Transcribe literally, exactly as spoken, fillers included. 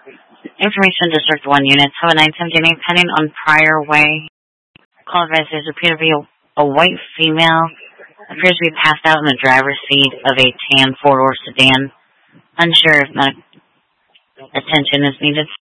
Information District one units have a nine ten pending on prior way. Call advisors appear to be a, a white female. Appears to be passed out in the driver's seat of a tan four-door sedan. Unsure if medical attention is needed.